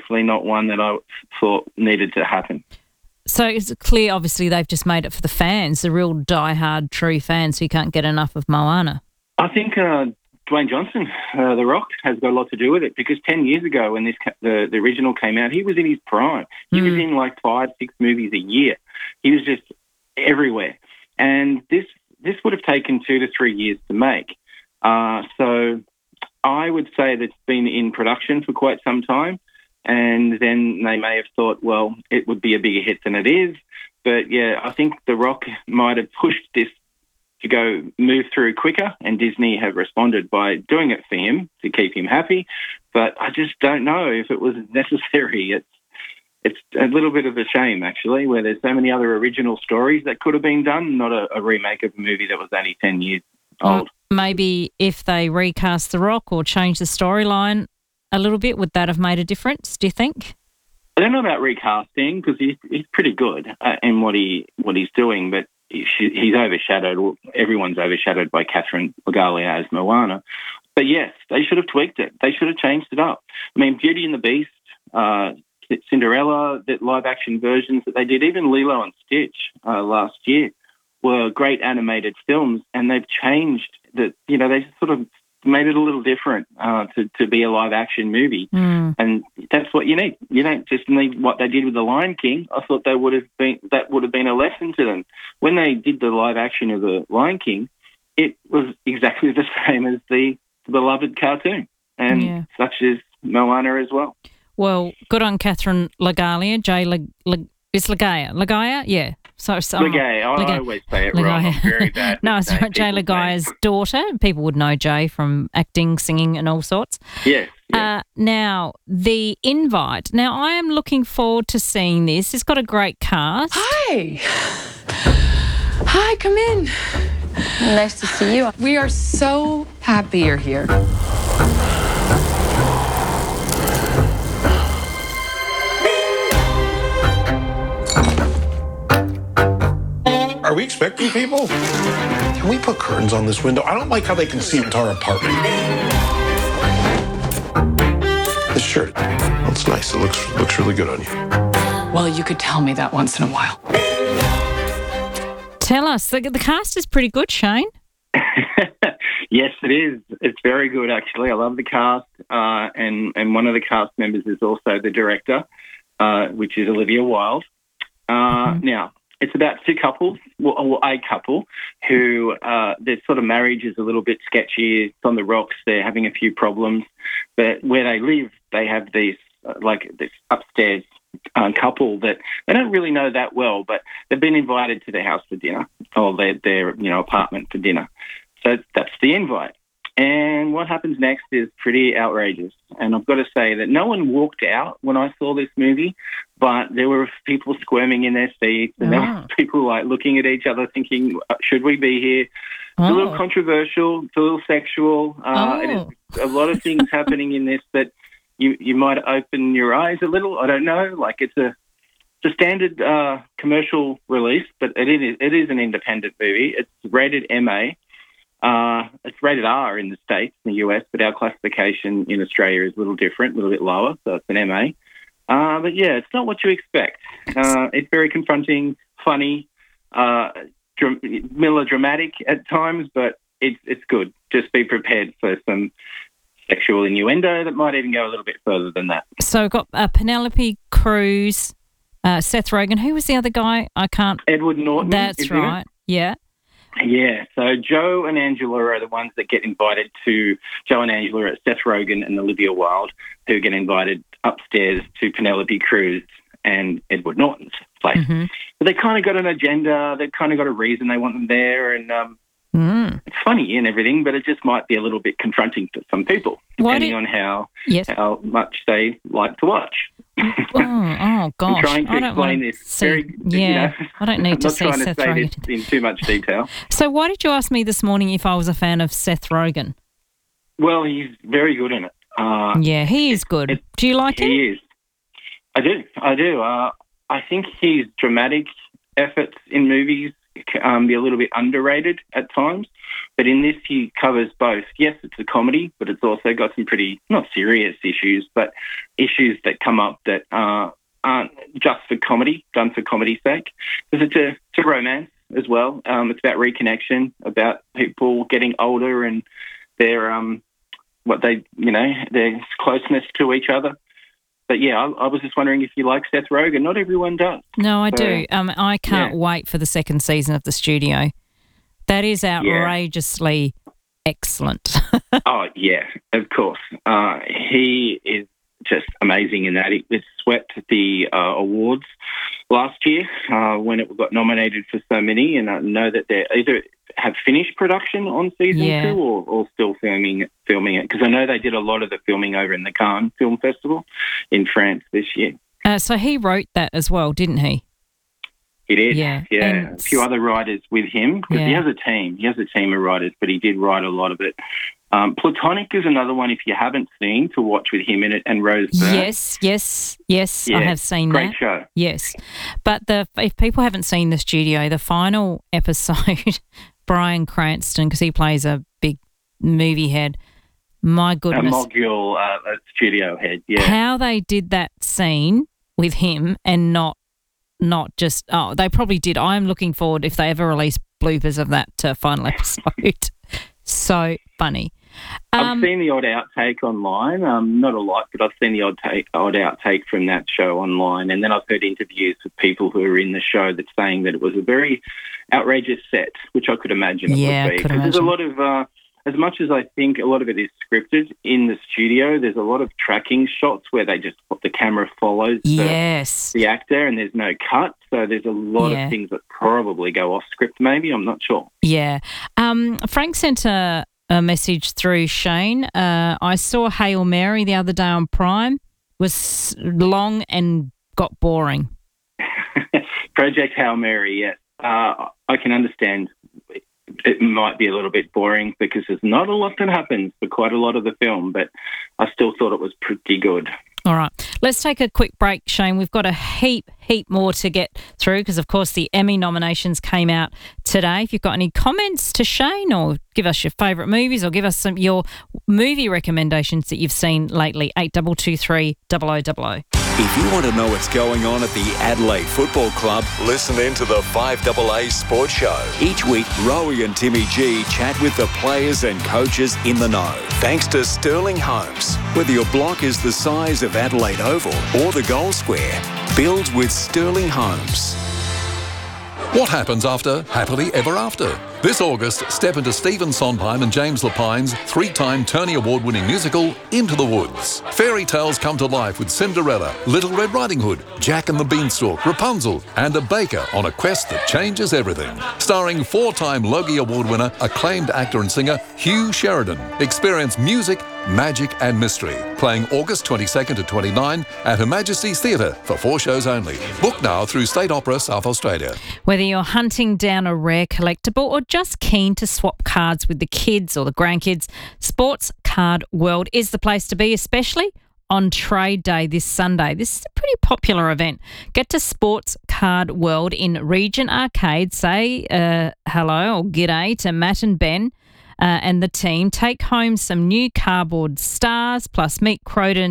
definitely not one that I thought needed to happen. So it's clear, obviously, they've just made it for the fans, the real die-hard, true fans who can't get enough of Moana. I think Dwayne Johnson, The Rock, has got a lot to do with it, because 10 years ago when the original came out, he was in his prime. He was in like 5-6 movies a year. He was just everywhere. And this would have taken 2 to 3 years to make. So I would say that it's been in production for quite some time, and then they may have thought, well, it would be a bigger hit than it is. But, yeah, I think The Rock might have pushed this to move through quicker, and Disney have responded by doing it for him to keep him happy. But I just don't know if it was necessary. It's a little bit of a shame, actually, where there's so many other original stories that could have been done, not a remake of a movie that was only 10 years old. Maybe if they recast The Rock or change the storyline a little bit, would that have made a difference, do you think? I don't know about recasting, because he's pretty good in what he's doing, but he's overshadowed. Everyone's overshadowed by Catherine Legalia as Moana. But yes, they should have tweaked it. They should have changed it up. I mean, Beauty and the Beast, Cinderella, the live-action versions that they did, even Lilo and Stitch last year, were great animated films, and they've changed that. They just sort of made it a little different to be a live-action movie, and that's what you need. You don't just need what they did with The Lion King. I thought that would have been a lesson to them. When they did the live-action of The Lion King, it was exactly the same as the beloved cartoon, and such is Moana as well. Well, good on Catherine Legalia, It's Legaia? Yeah. Legaia. I always say it wrong. I'm very bad. No, it's right. Jay Legaia's daughter. People would know Jay from acting, singing and all sorts. Yes. Now, The Invite. Now, I am looking forward to seeing this. It's got a great cast. Hi. Hi, come in. Nice to see you. We are so happy you're here. Are we expecting people? Can we put curtains on this window? I don't like how they can see into our apartment. This shirt, it's nice. It looks really good on you. Well, you could tell me that once in a while. Tell us. The cast is pretty good, Shane. Yes, it is. It's very good, actually. I love the cast, and one of the cast members is also the director, which is Olivia Wilde. Now, it's about two couples, or a couple, who their sort of marriage is a little bit sketchy. It's on the rocks. They're having a few problems. But where they live, they have this upstairs couple that they don't really know that well, but they've been invited to their house for dinner, or their apartment for dinner. So that's the invite. And what happens next is pretty outrageous. And I've got to say that no one walked out when I saw this movie, but there were people squirming in their seats, and there were people looking at each other thinking, should we be here? It's a little controversial. It's a little sexual. It is a lot of things happening in this that you might open your eyes a little. I don't know. It's a standard commercial release, but it is an independent movie. It's rated MA. It's rated R in the States, in the US, but our classification in Australia is a little different, a little bit lower, so it's an MA. But yeah, it's not what you expect. It's very confronting, funny, melodramatic at times, but it's good. Just be prepared for some sexual innuendo that might even go a little bit further than that. So we've got Penelope Cruz, Seth Rogen. Who was the other guy? Edward Norton. That's right. Yeah. Yeah, so Joe and Angela are the ones that get invited to. Joe and Angela are Seth Rogen and Olivia Wilde, who get invited upstairs to Penelope Cruz and Edward Norton's place. Mm-hmm. But they kind of got an agenda. They've kind of got a reason they want them there, and it's funny and everything, but it just might be a little bit confronting to some people, depending on how much they like to watch. Oh gosh! I'm trying to explain this I don't need to see Seth Rogen. I'm not trying to say this in too much detail. So why did you ask me this morning if I was a fan of Seth Rogen? Well, he's very good in it. Yeah, he is good. Do you like him? He is. I do. I think his dramatic efforts in movies can be a little bit underrated at times, But in this, he covers both. Yes, it's a comedy, but it's also got some pretty, not serious issues, but issues that come up that aren't just for comedy, done for comedy's sake. Because it's a romance as well. It's about reconnection, about people getting older and their their closeness to each other. But yeah, I was just wondering if you like Seth Rogen. Not everyone does. No, I do. I can't wait for the second season of The Studio. That is outrageously excellent. Oh, yeah, of course. He is just amazing in that. It swept the awards last year when it got nominated for so many, and I know that they either have finished production on season 2 or still filming it, because I know they did a lot of the filming over in the Cannes Film Festival in France this year. So he wrote that as well, didn't he? He did, yeah. A few other writers with him, because he has a team. He has a team of writers, but he did write a lot of it. Platonic is another one, if you haven't seen, to watch with him in it and Rose Byrne. Yes, I have seen great that. Show. Yes. But if people haven't seen The Studio, the final episode, Bryan Cranston, because he plays a big movie head, my goodness. A mogul studio head, yeah. How they did that scene with him and not just, they probably did. I'm looking forward if they ever release bloopers of that final episode. So funny. I've seen the odd outtake online, not a lot, but I've seen the odd outtake from that show online, and then I've heard interviews with people who are in the show that's saying that it was a very outrageous set, which I could imagine it would be. Because there's a lot of, as much as I think a lot of it is scripted in the studio, there's a lot of tracking shots where the camera follows the actor and there's no cut, so there's a lot of things that probably go off script maybe, I'm not sure. Yeah. Frank sent a message through Shane. I saw Hail Mary the other day on Prime. Was long and got boring. Project Hail Mary, yes. I can understand it might be a little bit boring because there's not a lot that happens for quite a lot of the film, but I still thought it was pretty good. All right. Let's take a quick break, Shane. We've got a heap more to get through because, of course, the Emmy nominations came out today. If you've got any comments to Shane or give us your favourite movies or give us your movie recommendations that you've seen lately, 8223 0000. If you want to know what's going on at the Adelaide Football Club, listen in to the 5AA Sports Show. Each week, Rowie and Timmy G chat with the players and coaches in the know. Thanks to Sterling Homes. Whether your block is the size of Adelaide Oval or the Gold Square, build with Sterling Homes. What happens after Happily Ever After? This August, step into Stephen Sondheim and James Lapine's 3-time Tony Award-winning musical, Into the Woods. Fairy tales come to life with Cinderella, Little Red Riding Hood, Jack and the Beanstalk, Rapunzel, and a baker on a quest that changes everything. Starring 4-time Logie Award winner, acclaimed actor and singer Hugh Sheridan. Experience music, magic and mystery. Playing August 22nd to 29 at Her Majesty's Theatre for 4 shows only. Book now through State Opera South Australia. Whether you're hunting down a rare collectible or just keen to swap cards with the kids or the grandkids, Sports Card World is the place to be, especially on Trade Day this Sunday. This is a pretty popular event. Get to Sports Card World in Regent Arcade. Say hello or g'day to Matt and Ben and the team. Take home some new cardboard stars plus meet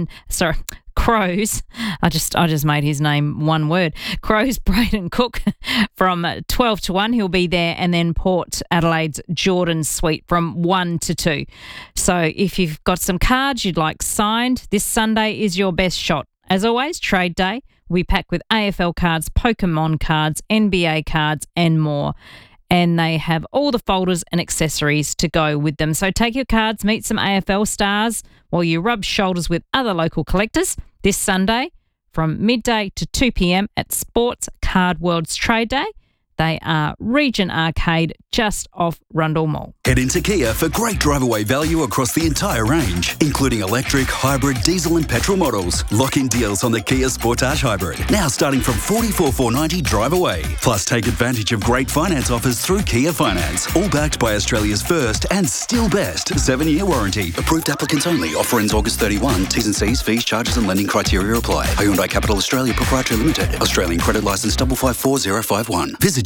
Crows. I just made his name one word. Crows Braden Cook from 12 to 1. He'll be there, and then Port Adelaide's Jordan Sweet from 1 to 2. So if you've got some cards you'd like signed, this Sunday is your best shot. As always, Trade Day, we pack with AFL cards, Pokemon cards, NBA cards, and more. And they have all the folders and accessories to go with them. So take your cards, meet some AFL stars while you rub shoulders with other local collectors this Sunday from midday to 2 p.m. at Sports Card World's Trade Day. They are Regent Arcade, just off Rundle Mall. Head into Kia for great drive-away value across the entire range, including electric, hybrid, diesel and petrol models. Lock-in deals on the Kia Sportage Hybrid, now starting from $44,490 drive-away. Plus, take advantage of great finance offers through Kia Finance, all backed by Australia's first and still best 7-year warranty. Approved applicants only. Offer ends August 31. T's and C's, fees, charges and lending criteria apply. Hyundai Capital Australia Proprietary Limited. Australian credit licence 554051. Visit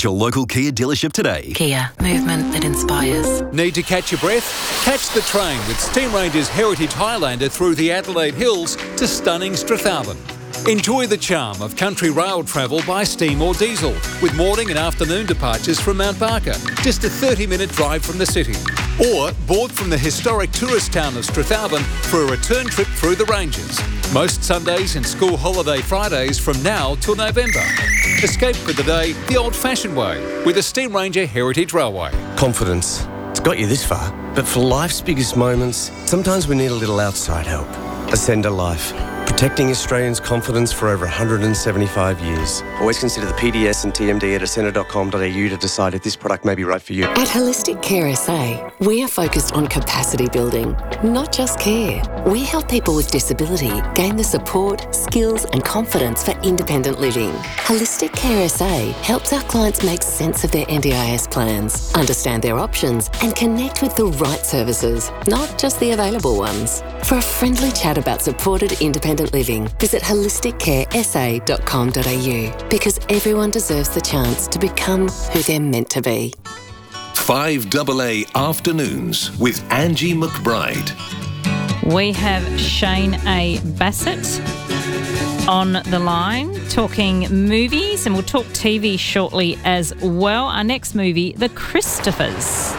at your local Kia dealership today. Kia, movement that inspires. Need to catch your breath? Catch the train with Steam Ranger's Heritage Highlander through the Adelaide Hills to stunning Strathalbyn. Enjoy the charm of country rail travel by steam or diesel, with morning and afternoon departures from Mount Barker, just a 30-minute drive from the city. Or board from the historic tourist town of Strathalbyn for a return trip through the Ranges. Most Sundays and school holiday Fridays from now till November. Escape for the day the old-fashioned way with the Steam Ranger Heritage Railway. Confidence. It's got you this far. But for life's biggest moments, sometimes we need a little outside help. Ascender Life. Protecting Australians' confidence for over 175 years. Always consider the PDS and TMD at ascender.com.au to decide if this product may be right for you. At Holistic Care SA, we are focused on capacity building, not just care. We help people with disability gain the support, skills and confidence for independent living. Holistic Care SA helps our clients make sense of their NDIS plans, understand their options and connect with the right services, not just the available ones. For a friendly chat about supported independent living, visit holisticcaresa.com.au because everyone deserves the chance to become who they're meant to be. 5AA Afternoons with Angie McBride. We have Shane A. Bassett on the line talking movies, and we'll talk TV shortly as well. Our next movie, The Christophers.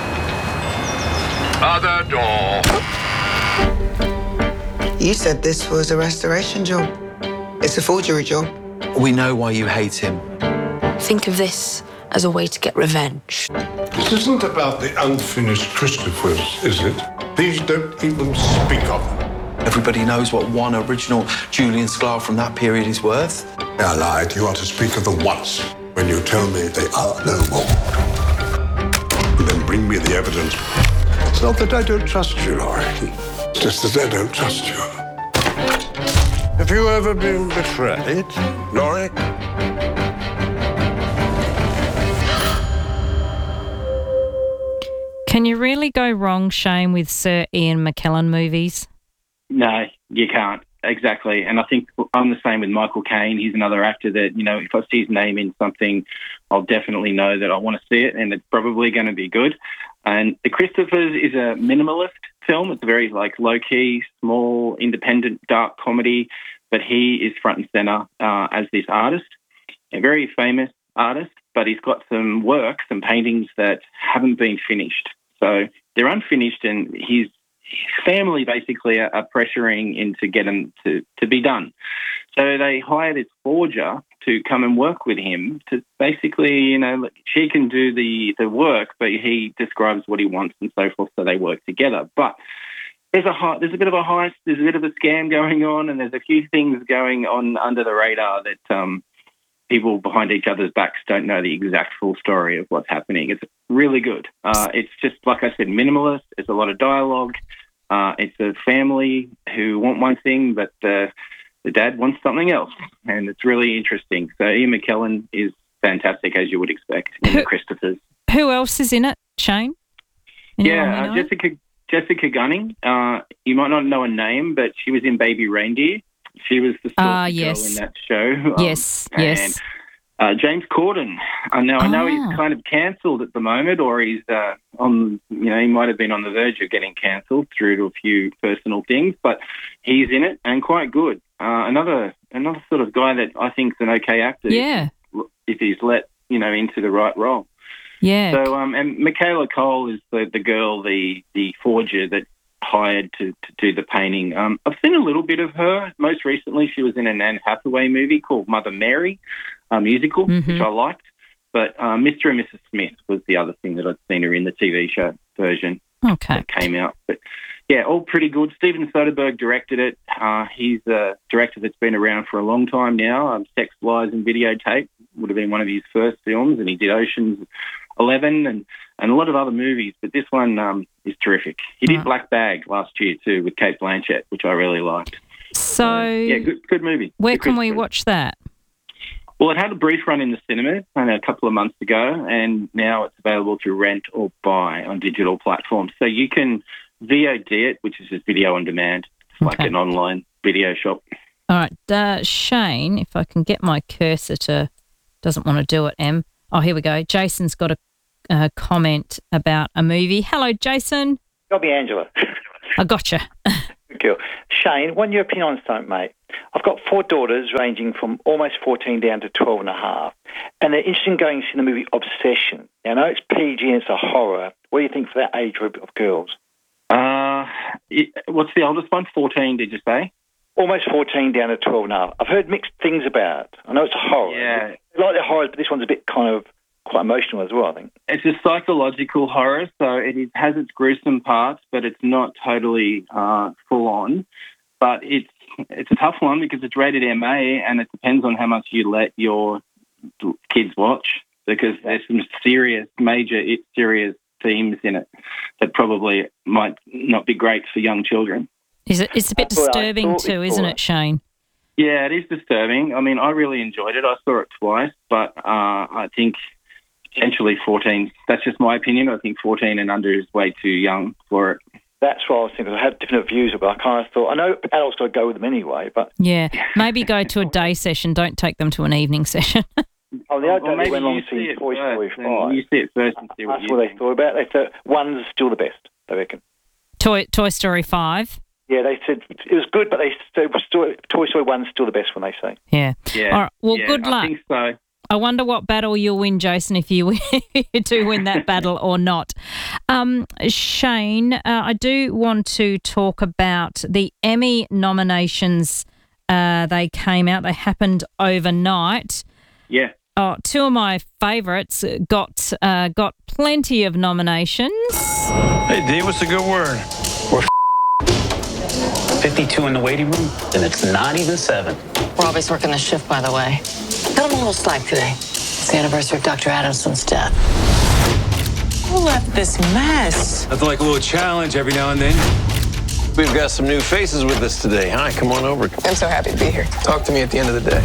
Other door. You said this was a restoration job. It's a forgery job. We know why you hate him. Think of this as a way to get revenge. This isn't about the unfinished Christophers, is it? These don't even speak of them. Everybody knows what one original Julian Sklar from that period is worth. I lied. You are to speak of them once, when you tell me they are no more. And then bring me the evidence. It's not that I don't trust you, Laurie. It's just that I don't trust you. Have you ever been betrayed, Laurie? Can you really go wrong, Shane, with Sir Ian McKellen movies? No, you can't. Exactly. And I think I'm the same with Michael Caine. He's another actor that, you know, if I see his name in something, I'll definitely know that I want to see it and it's probably going to be good. And The Christophers is a minimalist film. It's a very low-key, small, independent, dark comedy, but he is front and centre as this artist, a very famous artist, but he's got some work, some paintings that haven't been finished. So they're unfinished and his family basically are pressuring him to get them to be done. So they hire this forger to come and work with him to basically, you know, she can do the work, but he describes what he wants and so forth, so they work together. But there's a bit of a heist, there's a bit of a scam going on, and there's a few things going on under the radar that people behind each other's backs don't know the exact full story of what's happening. It's really good. It's just, like I said, minimalist. It's a lot of dialogue. It's a family who want one thing, but the dad wants something else, and it's really interesting. So Ian McKellen is fantastic, as you would expect, in The Christophers. Who else is in it, Shane? Jessica Gunning. You might not know her name, but she was in Baby Reindeer. She was the girl in that show. Yes. James Corden. I know he's kind of cancelled at the moment, or he's he might have been on the verge of getting cancelled through to a few personal things, but he's in it and quite good. Another sort of guy that I think is an okay actor. Yeah. If he's let, into the right role. Yeah. So, and Michaela Cole is the girl, the forger that hired to do the painting. I've seen a little bit of her. Most recently, she was in an Anne Hathaway movie called Mother Mary, a musical, which I liked. But Mr. and Mrs. Smith was the other thing that I'd seen her in, the TV show version that came out. But yeah, all pretty good. Steven Soderbergh directed it. He's a director that's been around for a long time now. Sex, Lies and Videotape would have been one of his first films, and he did Ocean's 11 and a lot of other movies, but this one is terrific. He did Black Bag last year too with Cate Blanchett, which I really liked. So yeah, good movie. Where can we watch that? Well, it had a brief run in the cinema a couple of months ago, and now it's available to rent or buy on digital platforms. So you can VOD it, which is just video on demand. It's like an online video shop. All right, Shane, if I can get my cursor to, doesn't want to do it, Oh, here we go. Jason's got a comment about a movie. Hello, Jason. Got me, Angela. I gotcha. Good girl. Shane, want your opinion on something, mate? I've got 4 daughters ranging from almost 14 down to 12 and a half, and they're interested in going to see the movie Obsession. Now, I know it's PG and it's a horror. What do you think for that age group of girls? What's the oldest one? 14, did you say? Almost 14 down to 12 and a half. I've heard mixed things about it. I know it's a horror. Yeah. I like the horrors, but this one's a bit kind of quite emotional as well, I think. It's a psychological horror, so it has its gruesome parts, but it's not totally full on. But it's a tough one because it's rated MA, and it depends on how much you let your kids watch, because there's some serious themes in it that probably might not be great for young children. It's a bit disturbing too, isn't it, Shane? Yeah, it is disturbing. I mean, I really enjoyed it. I saw it twice, but I think potentially 14, that's just my opinion. I think 14 and under is way too young for it. That's what I was thinking. I had different views, but I kind of thought, I know adults got to go with them anyway, but... Yeah, maybe go to a day session. Don't take them to an evening session. Oh, the other day went along to see Toy Story 5. You see it first and see what That's what they thought about it. They thought one's still the best, they reckon. Toy Story 5? Yeah, they said it was good, but they said Toy Story 1's still the best one, they say. Yeah. Yeah. All right. Well, good luck. I think so. I wonder what battle you'll win, Jason, if you do win that battle or not. Shane, I do want to talk about the Emmy nominations. They came out. They happened overnight. Yeah. Oh, 2 of my favourites got plenty of nominations. Hey, D, what's a good word? We're 52 in the waiting room, and it's not even 7. Robbie's working the shift, by the way. Got him a little slack today. It's the anniversary of Dr. Adamson's death. Who left this mess? That's like a little challenge every now and then. We've got some new faces with us today. Hi, come on over. I'm so happy to be here. Talk to me at the end of the day.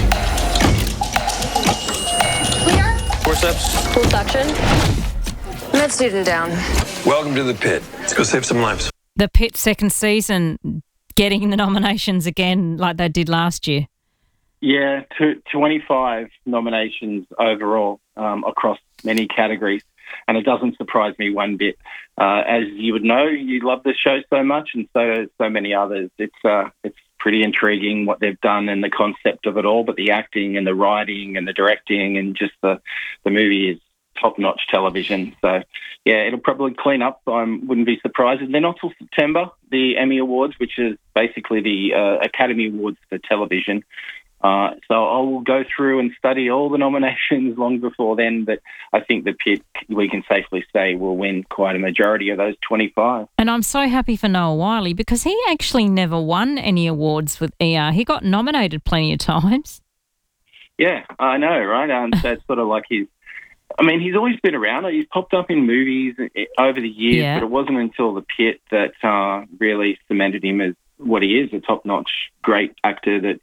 Clear? Forceps. Full suction. Med student down. Welcome to the pit. Let's go save some lives. The Pit second season getting the nominations again like they did last year. Yeah, 25 nominations overall across many categories, and it doesn't surprise me one bit. As you would know, you love the show so much, and so many others. It's pretty intriguing what they've done and the concept of it all, but the acting and the writing and the directing and just the movie is top-notch television. So, yeah, it'll probably clean up. I wouldn't be surprised. They're not till September, the Emmy Awards, which is basically the Academy Awards for television. So I will go through and study all the nominations long before then, but I think the Pit, we can safely say, will win quite a majority of those 25. And I'm so happy for Noah Wyle because he actually never won any awards with ER. He got nominated plenty of times. Yeah, I know, right? That's sort of like he's always been around. He's popped up in movies over the years, but it wasn't until the Pit that really cemented him as what he is, a top-notch, great actor that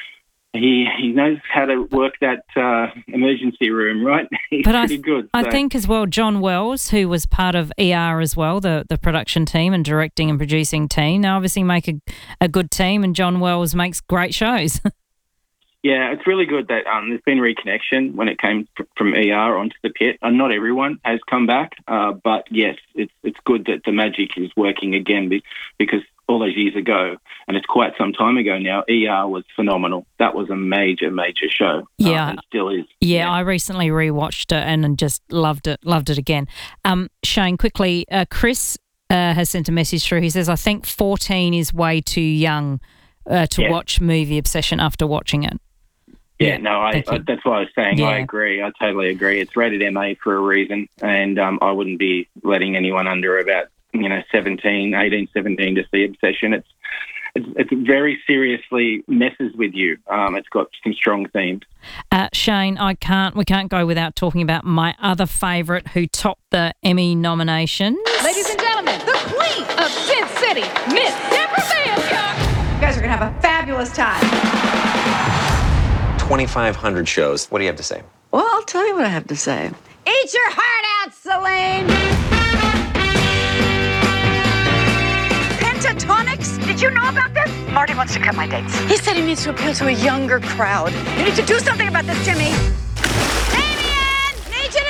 he knows how to work that emergency room, right? He's pretty good. I think as well, John Wells, who was part of ER as well, the production team and directing and producing team, they obviously make a good team, and John Wells makes great shows. Yeah, it's really good that there's been reconnection when it came from ER onto the Pit. And not everyone has come back, but yes, it's good that the magic is working again because all those years ago, and it's quite some time ago now, ER was phenomenal. That was a major, major show. Yeah. And still is. Yeah, I recently rewatched it and just loved it again. Shane, quickly, Chris has sent a message through. He says, I think 14 is way too young to watch Movie Obsession after watching it. Yeah, no, that's what I was saying. Yeah. I agree. I totally agree. It's rated MA for a reason, and I wouldn't be letting anyone under about 18, 17 to see Obsession. It's very seriously messes with you. It's got some strong themes. Shane, we can't go without talking about my other favourite who topped the Emmy nominations. Ladies and gentlemen, the queen of Sin City, Miss Deborah Bancock. You guys are going to have a fabulous time. 2,500 shows. What do you have to say? Well, I'll tell you what I have to say. Eat your heart out, Celine. Pentatonics? Did you know about this? Marty wants to cut my dates. He said he needs to appeal to a younger crowd. You need to do something about this, Jimmy. Damien! Need you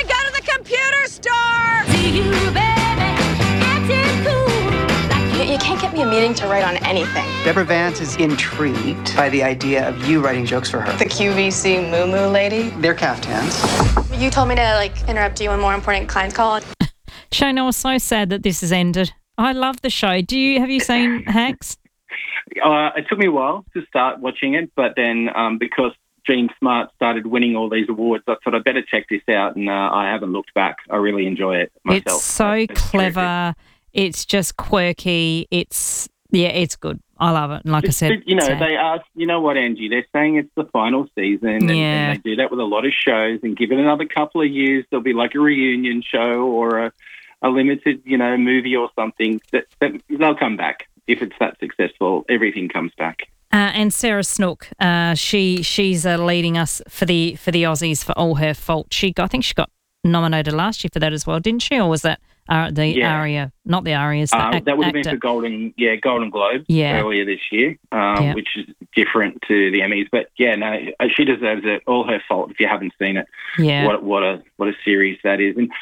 You can't get me a meeting to write on anything. Deborah Vance is intrigued by the idea of you writing jokes for her. The QVC Moo Moo lady? They're caftans. You told me to, interrupt you when more important clients called. Shane, I was so sad that this has ended. I love the show. Have you seen Hacks? It took me a while to start watching it, but then because Gene Smart started winning all these awards, I thought I'd better check this out, and I haven't looked back. I really enjoy it myself. It's so clever. It's just quirky. It's good. I love it. And like I said, they ask, you know what, Angie? They're saying it's the final season, and they do that with a lot of shows. And give it another couple of years, there'll be like a reunion show or a limited, movie or something. That they'll come back if it's that successful. Everything comes back. And Sarah Snook, she's leading us for the Aussies for All Her Fault. I think she got nominated last year for that as well, didn't she? Or was that Aria? Not the Arias. That would have been for Golden Globe earlier this year, which is different to the Emmys. But she deserves it. All Her Fault. If you haven't seen it, what a series that is. And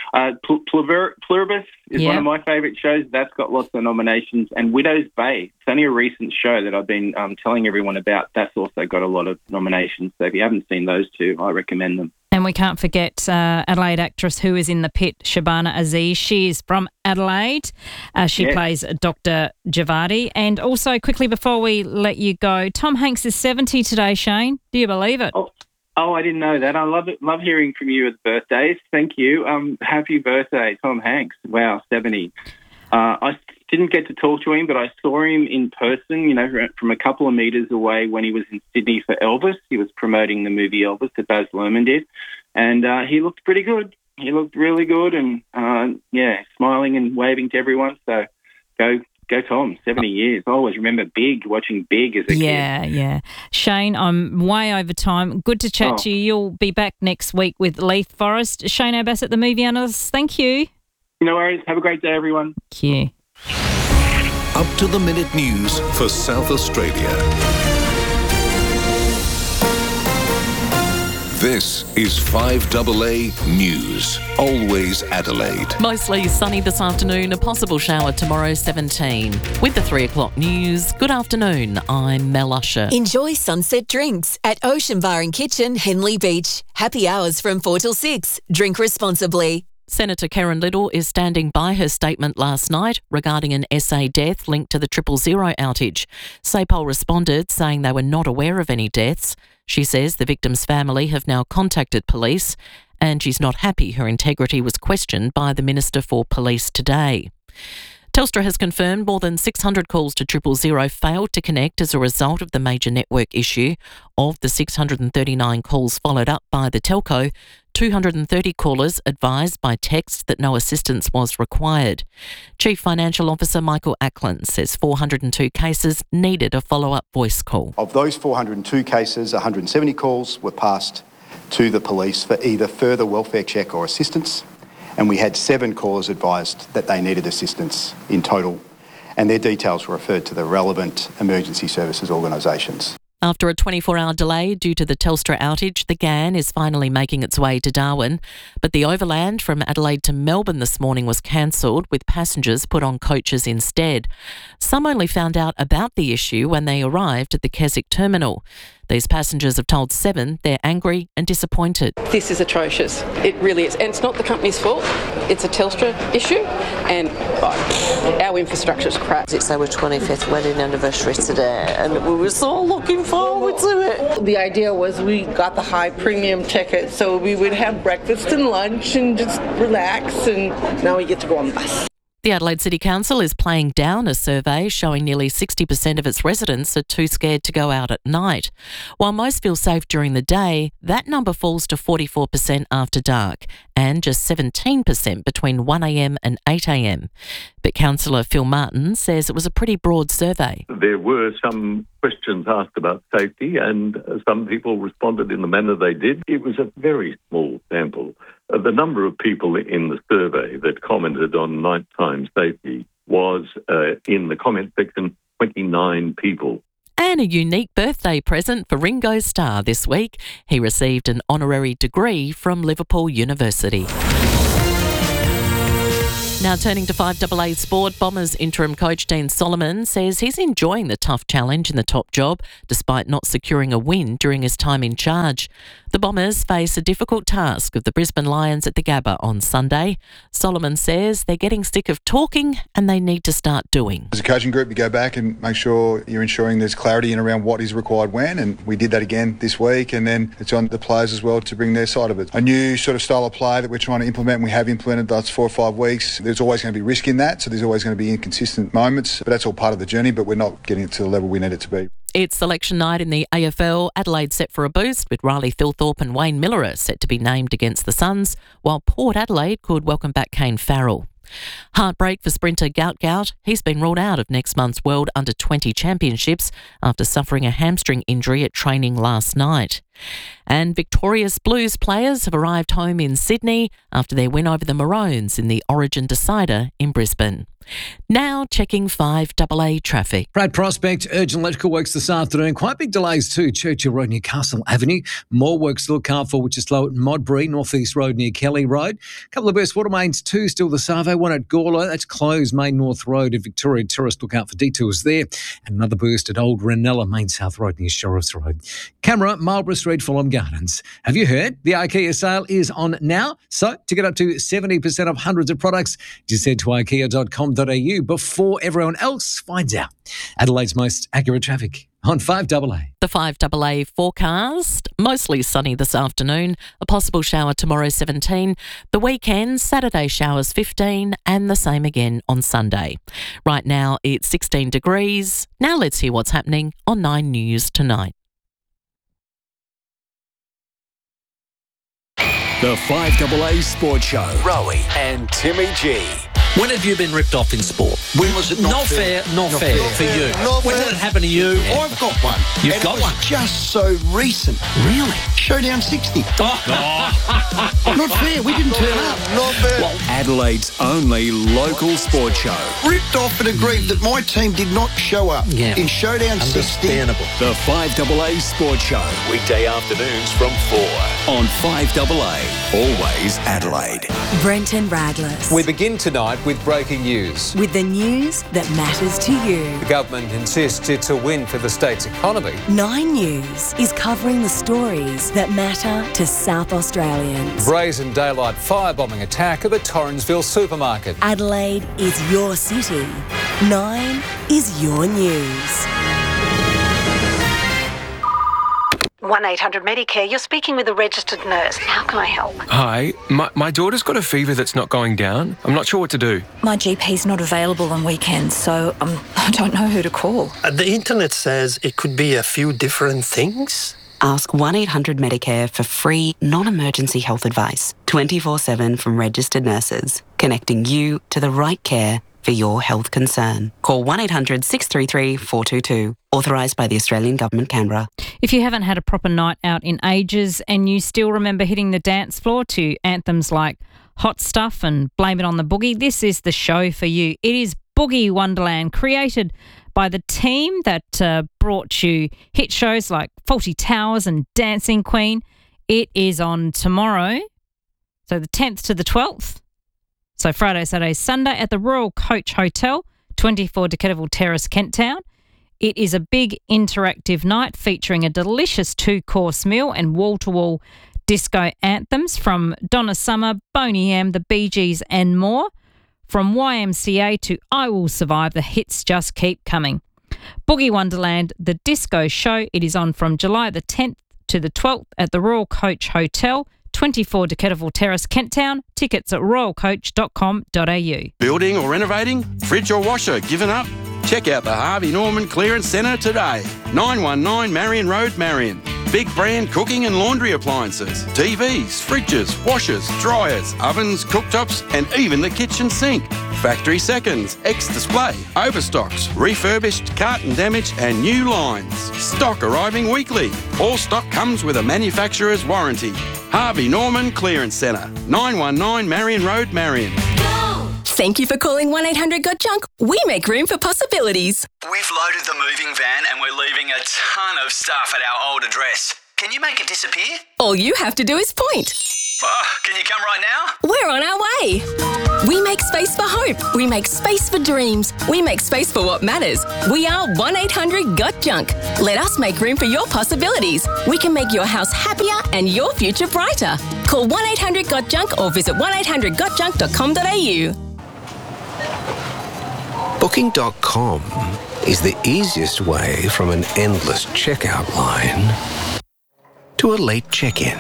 Pluribus is one of my favourite shows. That's got lots of nominations. And Widow's Bay. It's only a recent show that I've been telling everyone about. That's also got a lot of nominations. So if you haven't seen those two, I recommend them. And we can't forget Adelaide actress who is in The Pit, Shabana Aziz. She is from Adelaide. She plays Dr. Javadi. And also, quickly before we let you go, Tom Hanks is 70 today, Shane. Do you believe it? Oh, I didn't know that. I love it. Love hearing from you with birthdays. Thank you. Happy birthday, Tom Hanks. Wow, 70. I didn't get to talk to him, but I saw him in person, from a couple of metres away when he was in Sydney for Elvis. He was promoting the movie Elvis that Baz Luhrmann did. And he looked pretty good. He looked really good and, smiling and waving to everyone. So go Tom, 70 years. I always remember watching Big as a kid. Yeah. Shane, I'm way over time. Good to chat to you. You'll be back next week with Leith Forrest. Shane Abassett, the movie analyst. Thank you. No worries. Have a great day, everyone. Thank you. Up-to-the-minute news for South Australia. This is 5AA News. Always Adelaide. Mostly sunny this afternoon, a possible shower tomorrow, 17. With the 3 o'clock news, good afternoon, I'm Mel Usher. Enjoy sunset drinks at Ocean Bar and Kitchen, Henley Beach. Happy hours from 4 till 6. Drink responsibly. Senator Karen Little is standing by her statement last night regarding an SA death linked to the 000 outage. SAPOL responded saying they were not aware of any deaths. She says the victim's family have now contacted police and she's not happy her integrity was questioned by the Minister for Police today. Telstra has confirmed more than 600 calls to 000 failed to connect as a result of the major network issue. Of the 639 calls followed up by the telco, 230 callers advised by text that no assistance was required. Chief Financial Officer Michael Ackland says 402 cases needed a follow-up voice call. Of those 402 cases, 170 calls were passed to the police for either further welfare check or assistance, and we had 7 callers advised that they needed assistance in total, and their details were referred to the relevant emergency services organisations. After a 24-hour delay due to the Telstra outage, the GAN is finally making its way to Darwin. But the overland from Adelaide to Melbourne this morning was cancelled, with passengers put on coaches instead. Some only found out about the issue when they arrived at the Keswick terminal. These passengers have told Seven they're angry and disappointed. This is atrocious. It really is. And it's not the company's fault. It's a Telstra issue, and our infrastructure's crap. It's our 25th wedding anniversary today, and we were so looking forward to it. The idea was we got the high premium ticket so we would have breakfast and lunch and just relax, and now we get to go on the bus. The Adelaide City Council is playing down a survey showing nearly 60% of its residents are too scared to go out at night. While most feel safe during the day, that number falls to 44% after dark and just 17% between 1am and 8am. But Councillor Phil Martin says it was a pretty broad survey. There were some questions asked about safety and some people responded in the manner they did. It was a very small sample. The number of people in the survey that commented on nighttime safety was, in the comment section, 29 people. And a unique birthday present for Ringo Starr this week. He received an honorary degree from Liverpool University. Now turning to 5AA Sport, Bombers interim coach Dean Solomon says he's enjoying the tough challenge in the top job despite not securing a win during his time in charge. The Bombers face a difficult task of the Brisbane Lions at the Gabba on Sunday. Solomon says they're getting sick of talking and they need to start doing. As a coaching group, you go back and make sure you're ensuring there's clarity in around what is required when, and we did that again this week, and then it's on the players as well to bring their side of it. A new sort of style of play that we're trying to implement, and we have implemented the last 4 or 5 weeks. There's always going to be risk in that, so there's always going to be inconsistent moments, but that's all part of the journey, but we're not getting it to the level we need it to be. It's selection night in the AFL. Adelaide set for a boost with Riley Thilthorpe and Wayne Miller set to be named against the Suns, while Port Adelaide could welcome back Kane Farrell. Heartbreak for sprinter Gout. He's been ruled out of next month's World Under-20 Championships after suffering a hamstring injury at training last night. And victorious Blues players have arrived home in Sydney after their win over the Maroons in the Origin Decider in Brisbane. Now checking 5AA traffic. Brad Prospect, urgent electrical works this afternoon. Quite big delays too. Churchill Road, Newcastle Avenue. More works to look out for, which is slow at Modbury, North East Road near Kelly Road. A couple of burst water mains too, still the Savo. One at Gawler, that's closed. Main North Road at Victoria Terrace, look out for detours there. And another burst at Old Ranella, Main South Road near Sheriff's Road. Camera, Marlborough Street, Fulham Gardens. Have you heard? The IKEA sale is on now. So to get up to 70% off hundreds of products, just head to ikea.com.au before everyone else finds out. Adelaide's most accurate traffic on 5AA. The 5AA forecast, mostly sunny this afternoon, a possible shower tomorrow 17, the weekend, Saturday showers 15 and the same again on Sunday. Right now it's 16 degrees. Now let's hear what's happening on 9 News tonight. The 5AA Sport Show. Rowie and Timmy G. When have you been ripped off in sport? When was it not fair? Not fair for you. When did it happen to you? I've got one. You've got one? Just so recent. Really? Showdown 60. Not fair. We didn't turn up. Not fair. Well, Adelaide's only local sport show. Ripped off and aggrieved that my team did not show up in Showdown 60. Understandable. The 5AA Sport Show. Weekday afternoons from 4 on 5AA. Always Adelaide. Brenton Radless. We begin tonight with breaking news. With the news that matters to you. The government insists it's a win for the state's economy. 9 News is covering the stories that matter to South Australians. Brazen daylight firebombing attack at the Torrensville supermarket. Adelaide is your city. 9 is your news. 1-800-Medicare, you're speaking with a registered nurse. How can I help? Hi, my daughter's got a fever that's not going down. I'm not sure what to do. My GP's not available on weekends, so I don't know who to call. The internet says it could be a few different things. Ask 1-800-Medicare for free, non-emergency health advice, 24/7 from registered nurses, connecting you to the right care for your health concern. Call 1-800-633-422. Authorised by the Australian Government, Canberra. If you haven't had a proper night out in ages and you still remember hitting the dance floor to anthems like Hot Stuff and Blame It on the Boogie, this is the show for you. It is Boogie Wonderland, created by the team that brought you hit shows like Fawlty Towers and Dancing Queen. It is on tomorrow, so the 10th to the 12th. So Friday, Saturday, Sunday at the Royal Coach Hotel, 24 Decateville Terrace, Kent Town. It is a big interactive night featuring a delicious 2-course meal and wall-to-wall disco anthems from Donna Summer, Boney M, the Bee Gees and more. From YMCA to I Will Survive, the hits just keep coming. Boogie Wonderland, the disco show. It is on from July the 10th to the 12th at the Royal Coach Hotel, 24 Decateville Terrace, Kent Town. Tickets at royalcoach.com.au. Building or renovating? Fridge or washer? Given up? Check out the Harvey Norman Clearance Centre today. 919 Marion Road, Marion. Big brand cooking and laundry appliances, TVs, fridges, washers, dryers, ovens, cooktops and even the kitchen sink. Factory seconds, ex-display, overstocks, refurbished, carton damage and new lines. Stock arriving weekly. All stock comes with a manufacturer's warranty. Harvey Norman Clearance Centre, 919 Marion Road, Marion. Thank you for calling 1-800-GOT-JUNK. We make room for possibilities. We've loaded the moving van and we're leaving a ton of stuff at our old address. Can you make it disappear? All you have to do is point. Can you come right now? We're on our way. We make space for hope. We make space for dreams. We make space for what matters. We are 1-800-GOT-JUNK. Let us make room for your possibilities. We can make your house happier and your future brighter. Call 1-800-GOT-JUNK or visit 1800gotjunk.com.au. Booking.com is the easiest way from an endless checkout line to a late check-in.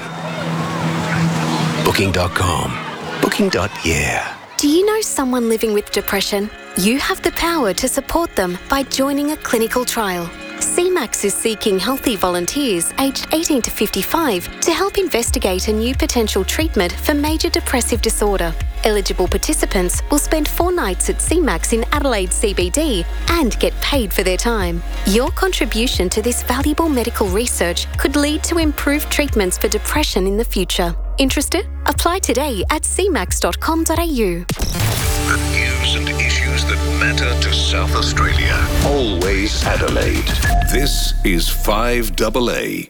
Booking.com. Booking.yeah. Do you know someone living with depression? You have the power to support them by joining a clinical trial. CMAX is seeking healthy volunteers aged 18 to 55 to help investigate a new potential treatment for major depressive disorder. Eligible participants will spend 4 nights at CMAX in Adelaide CBD and get paid for their time. Your contribution to this valuable medical research could lead to improved treatments for depression in the future. Interested? Apply today at cmax.com.au. The news and issues that matter to South Australia. Always Adelaide. This is 5AA.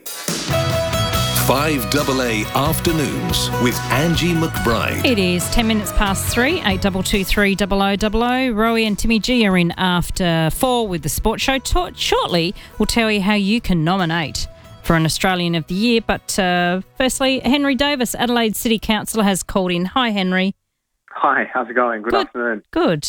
5AA Afternoons with Angie McBride. It is 10 minutes past 3, 8223 0000. Rowie and Timmy G are in after 4 with the Sports Show. Shortly, we'll tell you how you can nominate for an Australian of the Year. But firstly, Henry Davis, Adelaide City Councillor, has called in. Hi, Henry. Hi, how's it going? Good afternoon. Good.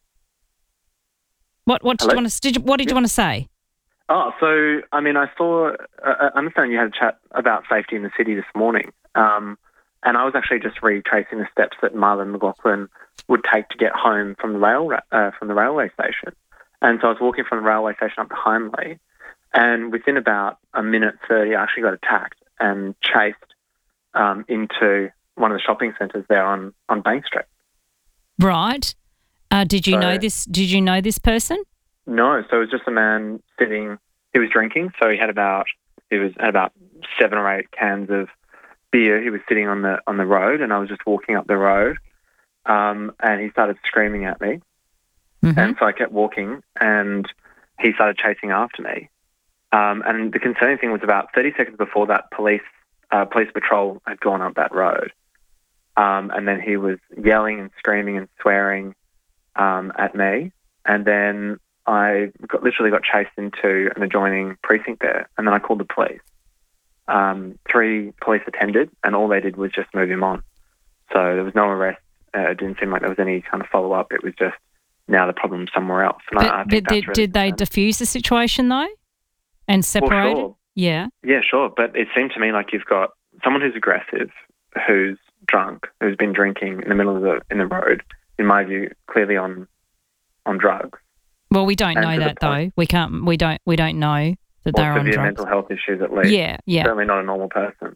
What did you want to? What did you want to say? Oh, so I understand you had a chat about safety in the city this morning, and I was actually just retracing the steps that Marlon McLaughlin would take to get home from the railway station. And so I was walking from the railway station up to Hindley, and within about a minute 30, I actually got attacked and chased into one of the shopping centres there on Bank Street. Right. Did you know this? Did you know this person? No. So it was just a man sitting. He was drinking. So he had about 7 or 8 cans of beer. He was sitting on the road, and I was just walking up the road, and he started screaming at me. Mm-hmm. And so I kept walking, and he started chasing after me. And the concerning thing was about 30 seconds before that, police patrol had gone up that road. And then he was yelling and screaming and swearing at me. And then I literally got chased into an adjoining precinct there. And then I called the police. 3 police attended, and all they did was just move him on. So there was no arrest. It didn't seem like there was any kind of follow-up. It was just now the problem's somewhere else. And I think did they diffuse the situation, though, and separate? Well, sure. Yeah. Yeah, sure. But it seemed to me like you've got someone who's aggressive, who's drunk, who's been drinking in the middle of the road, in my view, clearly on drugs. Well, we don't know that though. We don't know that they're on drugs. Mental health issues at least. Yeah. Certainly not a normal person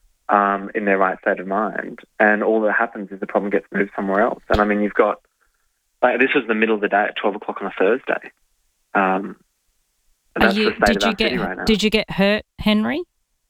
in their right state of mind. And all that happens is the problem gets moved somewhere else. And I mean, you've got this was the middle of the day at 12 o'clock on a Thursday. And that's the state of our city right now. Did you get hurt, Henry?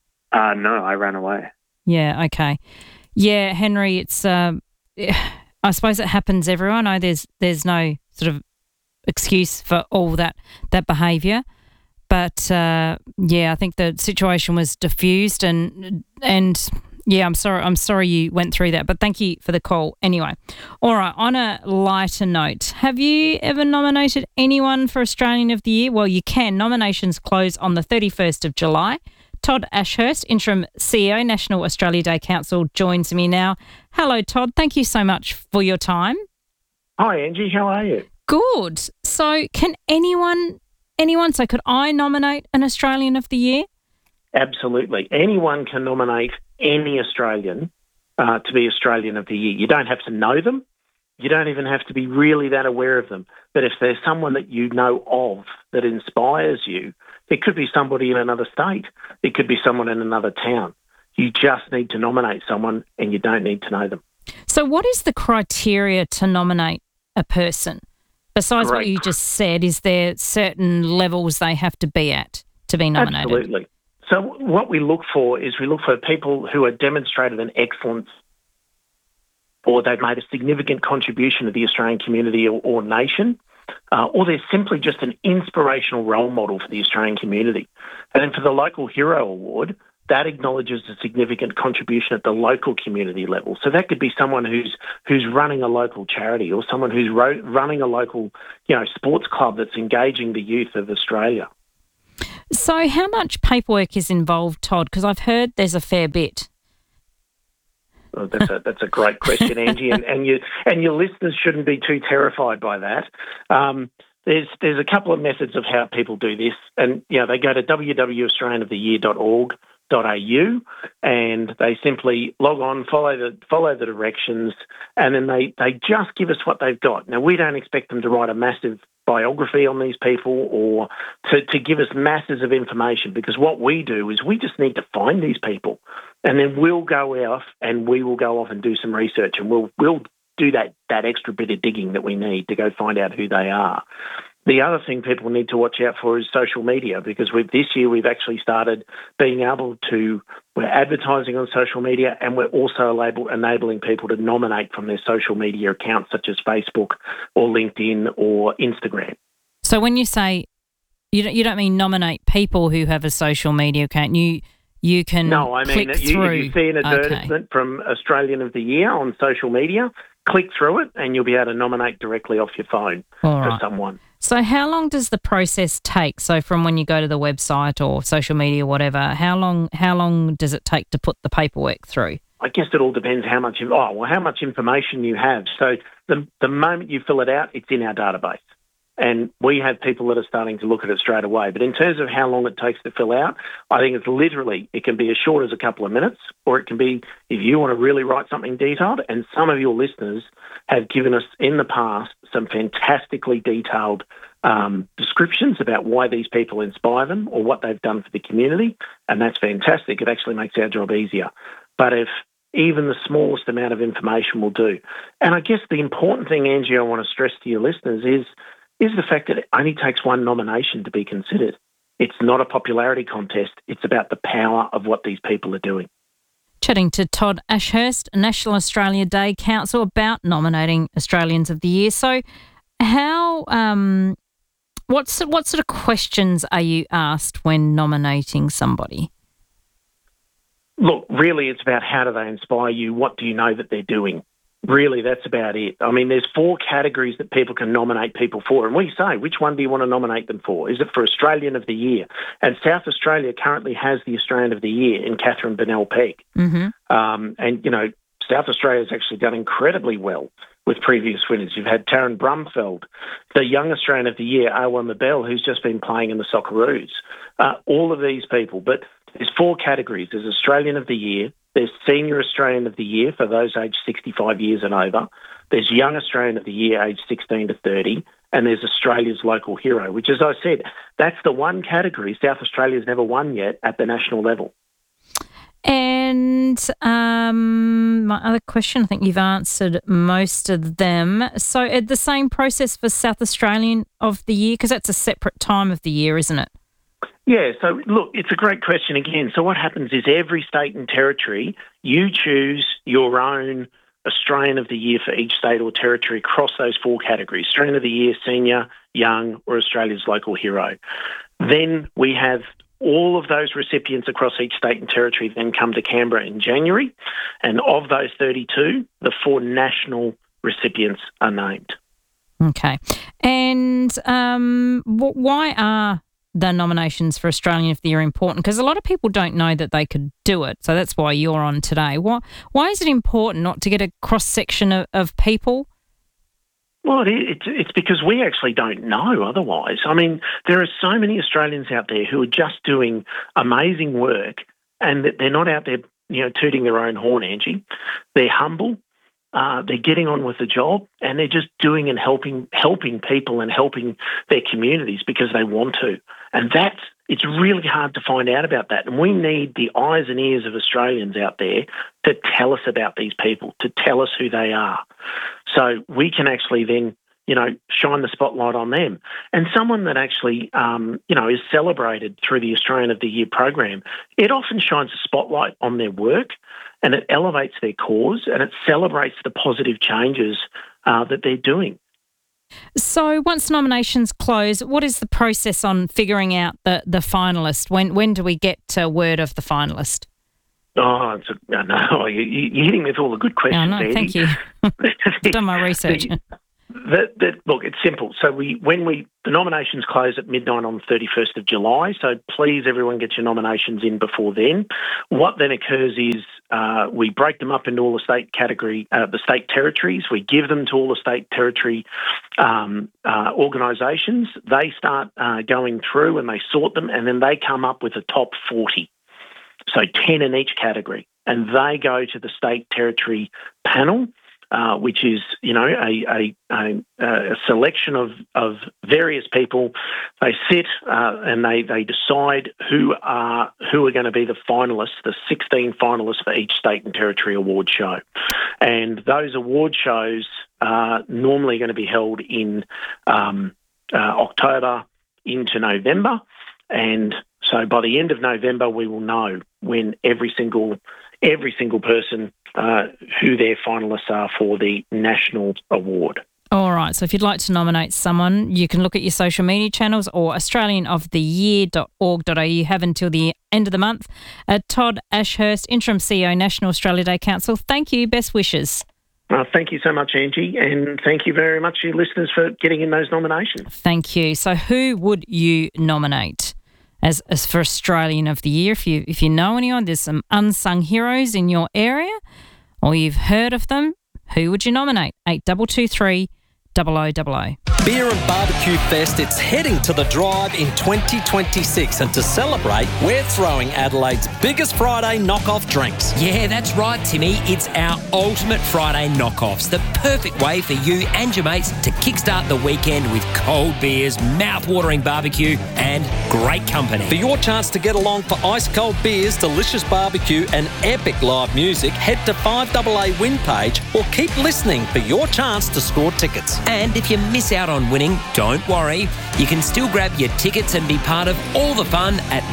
No, I ran away. Yeah. Okay. Yeah, Henry, it's I suppose it happens everywhere. I know there's no sort of excuse for all that behaviour, but I think the situation was diffused and yeah, I'm sorry you went through that, but thank you for the call anyway. All right, on a lighter note, have you ever nominated anyone for Australian of the Year? Well, you can. Nominations close on the 31st of July. Todd Ashurst, Interim CEO, National Australia Day Council, joins me now. Hello, Todd. Thank you so much for your time. Hi, Angie. How are you? Good. So can anyone, so could I nominate an Australian of the Year? Absolutely. Anyone can nominate any Australian to be Australian of the Year. You don't have to know them. You don't even have to be really that aware of them. But if there's someone that you know of that inspires you, it could be somebody in another state. It could be someone in another town. You just need to nominate someone and you don't need to know them. So what is the criteria to nominate a person? Besides what you just said, is there certain levels they have to be at to be nominated? Absolutely. So what we look for is people who are demonstrated an excellence, or they've made a significant contribution to the Australian community or nation, or they're simply just an inspirational role model for the Australian community. And then for the Local Hero Award, that acknowledges a significant contribution at the local community level. So that could be someone who's running a local charity, or someone who's running a local, sports club that's engaging the youth of Australia. So how much paperwork is involved, Todd? Because I've heard there's a fair bit. Well, that's a great question, Angie, and your listeners shouldn't be too terrified by that. There's a couple of methods of how people do this, and they go to www.australianoftheyear.org.au, and they simply log on, follow the directions, and then they just give us what they've got. Now, we don't expect them to write a massive biography on these people or to give us masses of information, because what we do is we just need to find these people, and then we'll go off and do some research, and we'll do that extra bit of digging that we need to go find out who they are. The other thing people need to watch out for is social media, because this year we've actually started being able to, we're advertising on social media, and we're also enabling people to nominate from their social media accounts such as Facebook or LinkedIn or Instagram. So when you say, you don't mean nominate people who have a social media account, you can No, I mean, if you see an advertisement from Australian of the Year on social media, click through it and you'll be able to nominate directly off your phone for someone. So how long does the process take? So from when you go to the website or social media, whatever, how long does it take to put the paperwork through? I guess it all depends how much information you have. So the moment you fill it out, it's in our database. And we have people that are starting to look at it straight away. But in terms of how long it takes to fill out, I think it can be as short as a couple of minutes, or it can be, if you want to really write something detailed, and some of your listeners have given us in the past some fantastically detailed descriptions about why these people inspire them or what they've done for the community, and that's fantastic. It actually makes our job easier. But if even the smallest amount of information will do. And I guess the important thing, Angie, I want to stress to your listeners is the fact that it only takes one nomination to be considered. It's not a popularity contest. It's about the power of what these people are doing. Chatting to Todd Ashurst, National Australia Day Council, about nominating Australians of the Year. So how, what sort of questions are you asked when nominating somebody? Look, really it's about how do they inspire you? What do you know that they're doing? Really, that's about it. I mean, there's 4 categories that people can nominate people for, and we say, which one do you want to nominate them for? Is it for Australian of the Year? And South Australia currently has the Australian of the Year in Catherine Bennell-Pegg. Mm-hmm. And, South Australia's actually done incredibly well with previous winners. You've had Taryn Brumfeld, the Young Australian of the Year, Awa Mabel, who's just been playing in the Socceroos. All of these people. But there's 4 categories. There's Australian of the Year. There's Senior Australian of the Year for those aged 65 years and over. There's Young Australian of the Year aged 16 to 30. And there's Australia's Local Hero, which, as I said, that's the one category South Australia's never won yet at the national level. And my other question, I think you've answered most of them. So the same process for South Australian of the Year, because that's a separate time of the year, isn't it? Yeah, so look, it's a great question again. So what happens is every state and territory, you choose your own Australian of the Year for each state or territory across those 4 categories: Australian of the Year, Senior, Young, or Australia's Local Hero. Then we have all of those recipients across each state and territory then come to Canberra in January, and of those 32, the 4 national recipients are named. Okay. And why are the nominations for Australian of the Year important? Because a lot of people don't know that they could do it, so that's why you're on today. Why is it important not to get a cross-section of people? Well, it's because we actually don't know otherwise. I mean, there are so many Australians out there who are just doing amazing work, and that they're not out there, tooting their own horn, Angie. They're humble. They're getting on with the job, and they're just doing and helping people and helping their communities because they want to. And it's really hard to find out about that. And we need the eyes and ears of Australians out there to tell us about these people, to tell us who they are. So we can actually then, shine the spotlight on them. And someone that actually, is celebrated through the Australian of the Year program, it often shines a spotlight on their work, and it elevates their cause, and it celebrates the positive changes that they're doing. So once nominations close, what is the process on figuring out the finalist? When do we get word of the finalist? Oh, no, you're hitting me with all the good questions, no, Andy. Thank you. I've done my research. Look, it's simple. So the nominations close at midnight on the 31st of July, so please everyone get your nominations in before then. What then occurs is we break them up into all the state territories. We give them to all the state territory organisations. They start going through and they sort them, and then they come up with a top 40. So 10 in each category, and they go to the state territory panel, which is, a selection of various people. They sit and they decide who are going to be the finalists, the 16 finalists for each state and territory award show, and those award shows are normally going to be held in October into November, and so by the end of November, we will know when every single person who their finalists are for the national award. All right. So if you'd like to nominate someone, you can look at your social media channels or australianoftheyear.org.au. Have until the end of the month. Todd Ashurst, Interim CEO, National Australia Day Council. Thank you. Best wishes. Thank you so much, Angie, and thank you very much, you listeners, for getting in those nominations. Thank you. So who would you nominate as for Australian of the Year? If you know anyone, there's some unsung heroes in your area or you've heard of them, who would you nominate? 8223 0000. Beer and Barbecue Fest, it's heading to the Drive in 2026, and to celebrate, we're throwing Adelaide's biggest Friday knockoff drinks. Yeah, that's right, Timmy. It's our ultimate Friday knockoffs, the perfect way for you and your mates to kickstart the weekend with cold beers, mouth-watering barbecue and great company. For your chance to get along for ice-cold beers, delicious barbecue and epic live music, head to 5AA Win page or keep listening for your chance to score tickets. And if you miss out on winning, don't worry. You can still grab your tickets and be part of all the fun at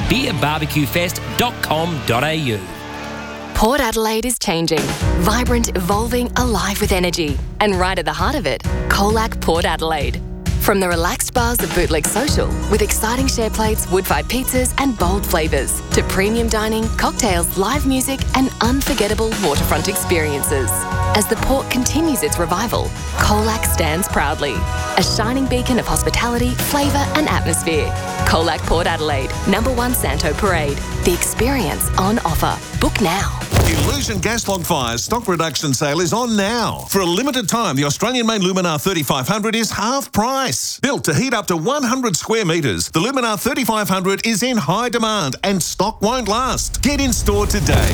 beerbarbecuefest.com.au. Port Adelaide is changing. Vibrant, evolving, alive with energy. And right at the heart of it, Colac Port Adelaide. From the relaxed bars of Bootleg Social, with exciting share plates, wood-fired pizzas and bold flavours, to premium dining, cocktails, live music and unforgettable waterfront experiences. As the port continues its revival, Colac stands proudly. A shining beacon of hospitality, flavour and atmosphere. Colac Port Adelaide, #1 Santo Parade. The experience on offer. Book now. Illusion Gas Log Fire's stock reduction sale is on now. For a limited time, the Australian-made Luminar 3500 is half price. Built to heat up to 100 square metres, the Luminar 3500 is in high demand and stock won't last. Get in store today.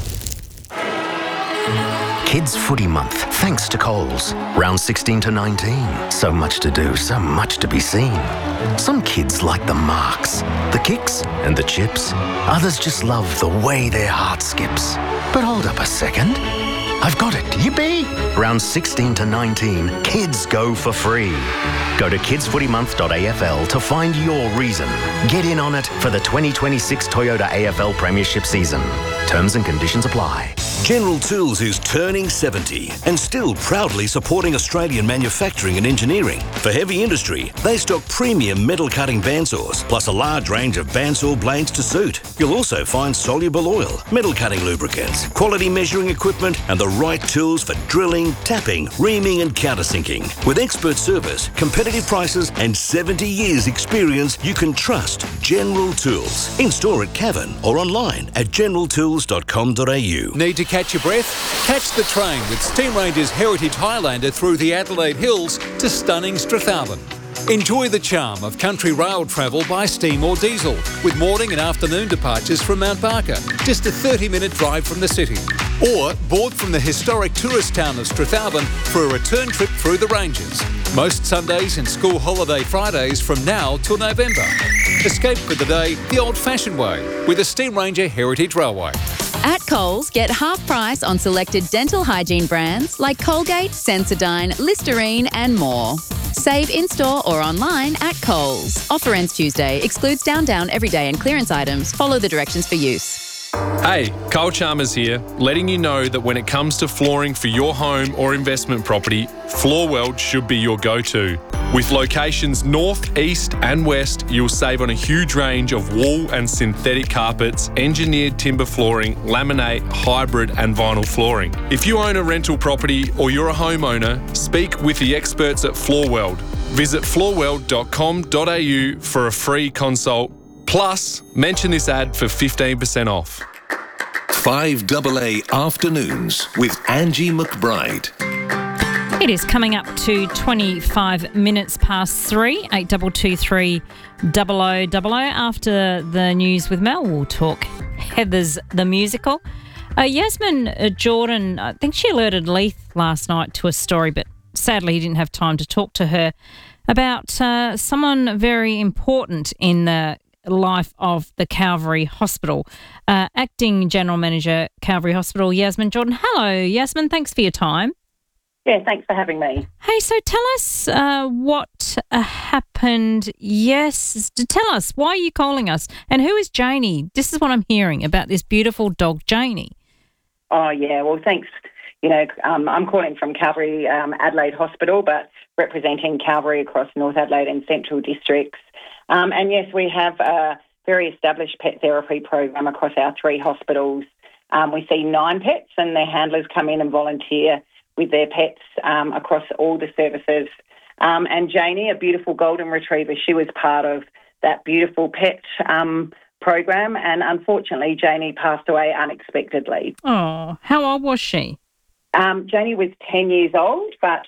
Kids Footy Month, thanks to Coles. Round 16 to 19. So much to do, so much to be seen. Some kids like the marks, the kicks and the chips. Others just love the way their heart skips. But hold up a second. I've got it. Yippee! Round 16 to 19, kids go for free. Go to kidsfootymonth.afl to find your reason. Get in on it for the 2026 Toyota AFL Premiership season. Terms and conditions apply. General Tools is turning 70 and still proudly supporting Australian manufacturing and engineering. For heavy industry, they stock premium metal cutting bandsaws, plus a large range of bandsaw blades to suit. You'll also find soluble oil, metal cutting lubricants, quality measuring equipment, and the right tools for drilling, tapping, reaming, and countersinking. With expert service, competitive prices, and 70 years experience, you can trust General Tools. In store at Cavan or online at generaltools.com.au. Need to catch your breath? Catch the train with Steam Ranger's Heritage Highlander through the Adelaide Hills to stunning Strathalbyn. Enjoy the charm of country rail travel by steam or diesel, with morning and afternoon departures from Mount Barker, just a 30-minute drive from the city. Or board from the historic tourist town of Strathalbyn for a return trip through the Ranges. Most Sundays and school holiday Fridays from now till November. Escape for the day the old-fashioned way with the Steam Ranger Heritage Railway. At Coles, get half price on selected dental hygiene brands like Colgate, Sensodyne, Listerine and more. Save in-store or online at Coles. Offer ends Tuesday. Excludes Down Everyday and clearance items. Follow the directions for use. Hey, Cole Chalmers here, letting you know that when it comes to flooring for your home or investment property, Floorweld should be your go-to. With locations north, east and west, you'll save on a huge range of wool and synthetic carpets, engineered timber flooring, laminate, hybrid and vinyl flooring. If you own a rental property or you're a homeowner, speak with the experts at Floorweld. Visit floorweld.com.au for a free consult. Plus, mention this ad for 15% off. 5AA Afternoons with Angie McBride. It is coming up to 25 minutes past 3, 8223 0000. After the news with Mel, we'll talk Heathers the musical. Yasmin Jordan, I think she alerted Leith last night to a story, but sadly he didn't have time to talk to her about someone very important in the life of the Calvary Hospital. Acting General Manager, Calvary Hospital, Yasmin Jordan. Hello, Yasmin. Thanks for your time. Yeah, thanks for having me. Hey, so tell us what happened. Yes, tell us, why are you calling us? And who is Janie? This is what I'm hearing about this beautiful dog, Janie. Oh, yeah, well, thanks. You know, I'm calling from Calvary Adelaide Hospital, but representing Calvary across North Adelaide and Central Districts. And yes, we have a very established pet therapy program across our 3 hospitals. We see 9 pets and their handlers come in and volunteer with their pets across all the services. And Janie, a beautiful golden retriever, she was part of that beautiful pet program. And unfortunately, Janie passed away unexpectedly. Oh, how old was she? Janie was 10 years old, but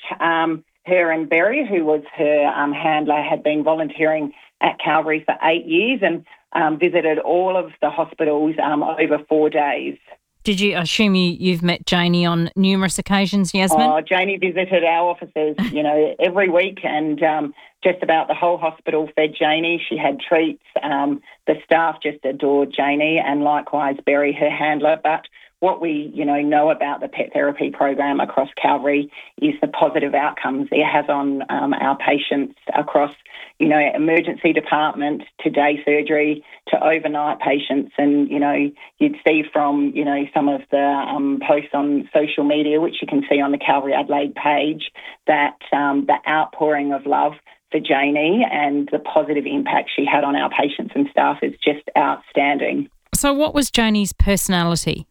her and Berry, who was her handler, had been volunteering at Calvary for 8 years and visited all of the hospitals over 4 days. Did you assume you've met Janie on numerous occasions, Yasmin? Oh, Janie visited our offices, every week, and just about the whole hospital fed Janie. She had treats. The staff just adored Janie, and likewise Berry, her handler. But what we, know about the pet therapy program across Calvary is the positive outcomes it has on our patients across, emergency department to day surgery to overnight patients. And, you'd see from, some of the posts on social media, which you can see on the Calvary Adelaide page, that the outpouring of love for Janie and the positive impact she had on our patients and staff is just outstanding. So what was Janie's personality?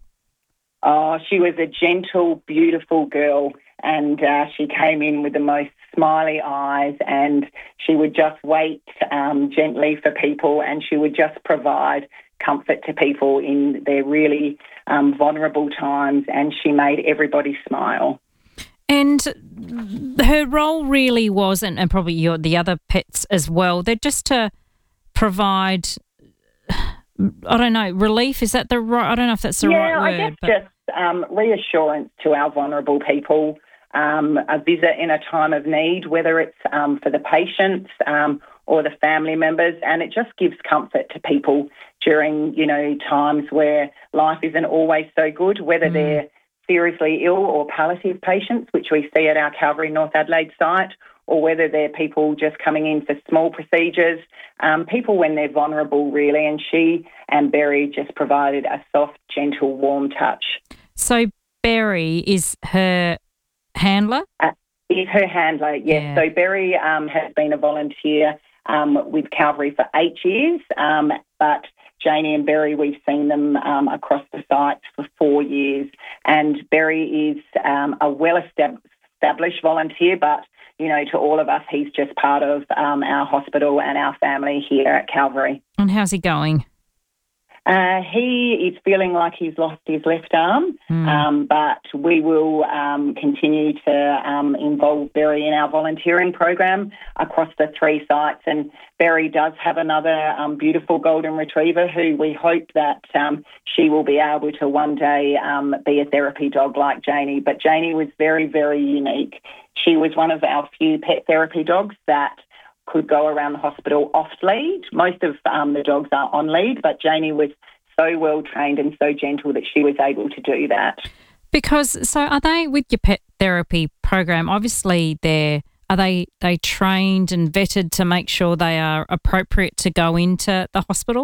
Oh, she was a gentle, beautiful girl, and she came in with the most smiley eyes, and she would just wait gently for people, and she would just provide comfort to people in their really vulnerable times, and she made everybody smile. And her role really was, and probably the other pets as well, they're just to provide, I don't know, relief. Is that the right? I don't know if that's the right word. Yeah, I guess just reassurance to our vulnerable people, a visit in a time of need, whether it's for the patients or the family members, and it just gives comfort to people during, times where life isn't always so good, whether they're seriously ill or palliative patients, which we see at our Calvary North Adelaide site, or whether they're people just coming in for small procedures, people when they're vulnerable, really. And she and Berry just provided a soft, gentle, warm touch. So Berry is her handler? Is her handler, yes. Yeah. So Berry has been a volunteer with Calvary for 8 years, but Janie and Berry, we've seen them across the sites for 4 years. And Berry is a well-established volunteer, but to all of us, he's just part of our hospital and our family here at Calvary. And how's he going? He is feeling like he's lost his left arm, but we will continue to involve Berry in our volunteering program across the 3 sites. And Berry does have another beautiful golden retriever who we hope that she will be able to one day be a therapy dog like Janie. But Janie was very, very unique. She was one of our few pet therapy dogs that could go around the hospital off lead. Most of the dogs are on lead, but Janie was so well trained and so gentle that she was able to do that. So are they, with your pet therapy program, obviously are they trained and vetted to make sure they are appropriate to go into the hospitals?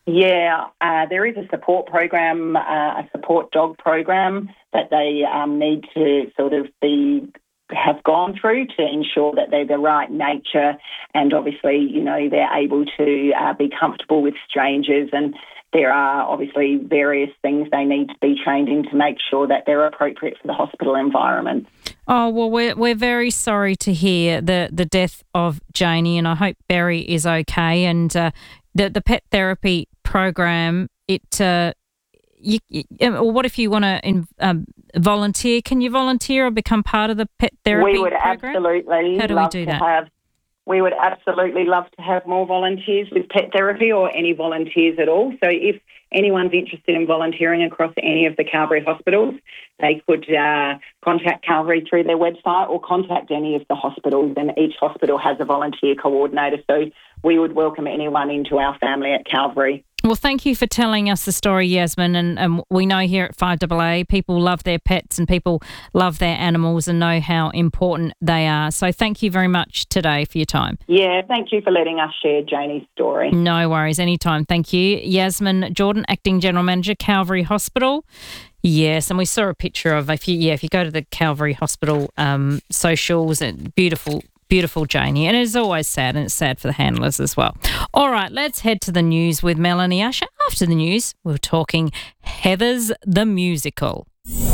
Yeah, there is a support program, a support dog program that they need to sort of have gone through to ensure that they're the right nature, and obviously, you know, they're able to be comfortable with strangers, and there are obviously various things they need to be trained in to make sure that they're appropriate for the hospital environment. Oh, well, we're very sorry to hear the death of Janie, and I hope Berry is okay. And the pet therapy program, what if you want to volunteer? Can you volunteer or become part of the pet therapy program? We would absolutely How do we do that? We would absolutely love to have more volunteers with pet therapy, or any volunteers at all. So if anyone's interested in volunteering across any of the Calvary hospitals, they could contact Calvary through their website or contact any of the hospitals, and each hospital has a volunteer coordinator. So we would welcome anyone into our family at Calvary. Well, thank you for telling us the story, Yasmin. And we know here at 5AA, people love their pets and people love their animals and know how important they are. So thank you very much today for your time. Yeah, thank you for letting us share Janie's story. No worries, anytime. Thank you. Yasmin Jordan, Acting General Manager, Calvary Hospital. Yes, and we saw a picture of, if you go to the Calvary Hospital socials, beautiful Janie, and it's always sad, and it's sad for the handlers as well. All right, let's head to the news with Melanie Usher. After the news, we're talking Heathers the Musical.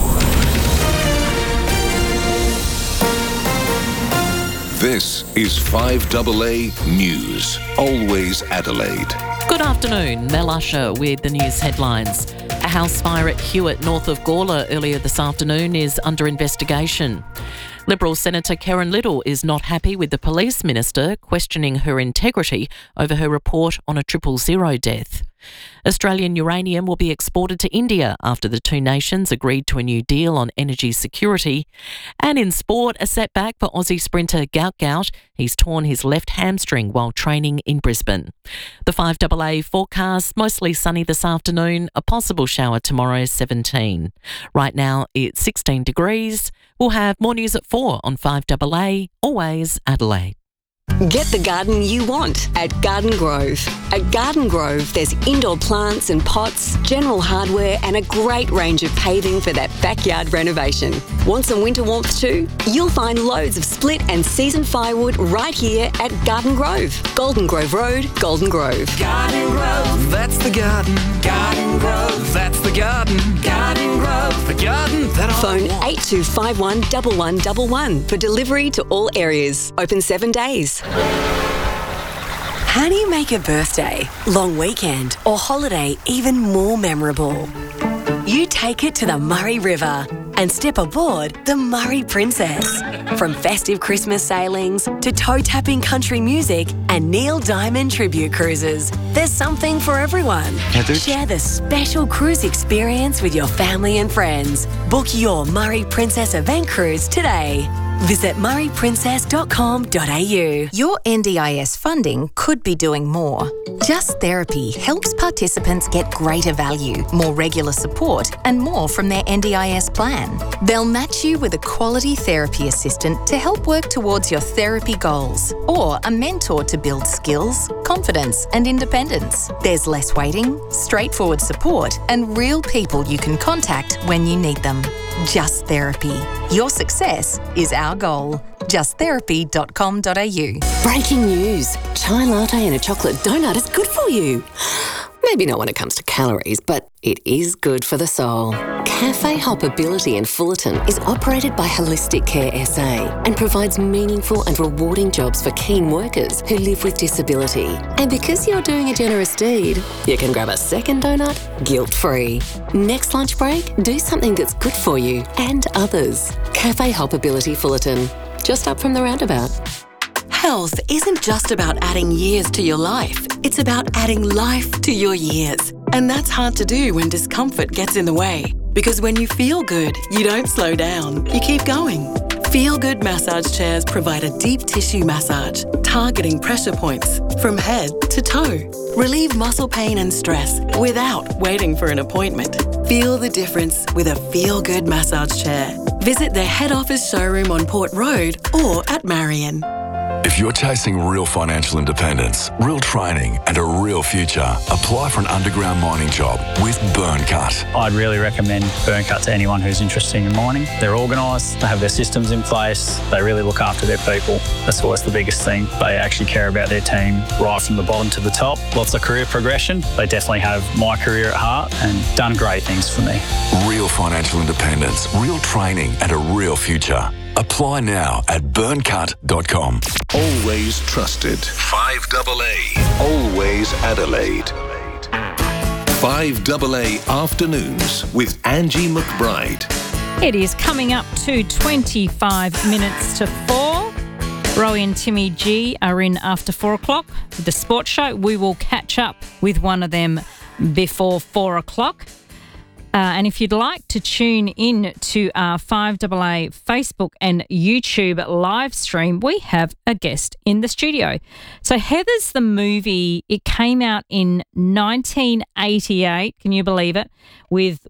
This is 5AA News, always Adelaide. Good afternoon, Mel Usher with the news headlines. A house fire at Hewitt, north of Gawler, earlier this afternoon is under investigation. Liberal Senator Karen Little is not happy with the police minister questioning her integrity over her report on a 000 death. Australian uranium will be exported to India after the two nations agreed to a new deal on energy security. And in sport, a setback for Aussie sprinter Gout Gout. He's torn his left hamstring while training in Brisbane. The 5AA forecast, mostly sunny this afternoon, a possible shower tomorrow, 17. Right now it's 16 degrees. We'll have more news at 4 on 5AA, always Adelaide. Get the garden you want at Garden Grove. At Garden Grove, there's indoor plants and pots, general hardware, and a great range of paving for that backyard renovation. Want some winter warmth too? You'll find loads of split and seasoned firewood right here at Garden Grove. Golden Grove Road, Golden Grove. Garden Grove, that's the garden. Garden Grove, that's the garden. Garden Grove, the garden that I Phone 8251 1111 for delivery to all areas. Open 7 days. How do you make a birthday, long weekend, or holiday even more memorable? You take it to the Murray River and step aboard the Murray Princess. From festive Christmas sailings to toe-tapping country music and Neil Diamond tribute cruises, there's something for everyone. Share the special cruise experience with your family and friends. Book your Murray Princess event cruise today. Visit murrayprincess.com.au. Your NDIS funding could be doing more. Just Therapy helps participants get greater value, more regular support, and more from their NDIS plan. They'll match you with a quality therapy assistant to help work towards your therapy goals, or a mentor to build skills, confidence, and independence. There's less waiting, straightforward support, and real people you can contact when you need them. Just Therapy. Your success is our goal. justtherapy.com.au. Breaking news. Chai latte and a chocolate donut is good for you. Maybe not when it comes to calories, but it is good for the soul. Cafe Helpability in Fullerton is operated by Holistic Care SA and provides meaningful and rewarding jobs for keen workers who live with disability. And because you're doing a generous deed, you can grab a second donut guilt-free. Next lunch break, do something that's good for you and others. Cafe Helpability Fullerton, just up from the roundabout. Health isn't just about adding years to your life. It's about adding life to your years. And that's hard to do when discomfort gets in the way. Because when you feel good, you don't slow down. You keep going. Feel Good massage chairs provide a deep tissue massage, targeting pressure points from head to toe. Relieve muscle pain and stress without waiting for an appointment. Feel the difference with a Feel Good massage chair. Visit their head office showroom on Port Road or at Marion. If you're chasing real financial independence, real training and a real future, apply for an underground mining job with Burncut. I'd really recommend Burncut to anyone who's interested in mining. They're organised, they have their systems in place, they really look after their people. That's always the biggest thing. They actually care about their team right from the bottom to the top. Lots of career progression. They definitely have my career at heart and done great things for me. Real financial independence, real training and a real future. Apply now at burncut.com. Always trusted. 5AA. Always Adelaide. 5AA Afternoons with Angie McBride. It is coming up to 25 minutes to 4. Rowie and Timmy G are in after 4 o'clock with the sports show. We will catch up with one of them before 4 o'clock. And if you'd like to tune in to our 5AA Facebook and YouTube live stream, we have a guest in the studio. So Heathers the movie, it came out in 1988, can you believe it, with